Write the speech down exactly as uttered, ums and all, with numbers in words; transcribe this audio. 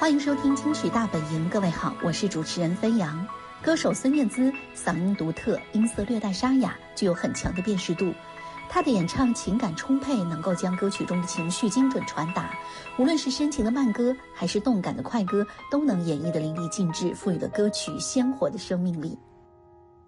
欢迎收听金曲大本营，各位好，我是主持人飞扬。歌手孙燕姿嗓音独特，音色略带沙哑，具有很强的辨识度。她的演唱情感充沛，能够将歌曲中的情绪精准传达，无论是深情的慢歌还是动感的快歌，都能演绎得淋漓尽致，赋予了歌曲鲜活的生命力。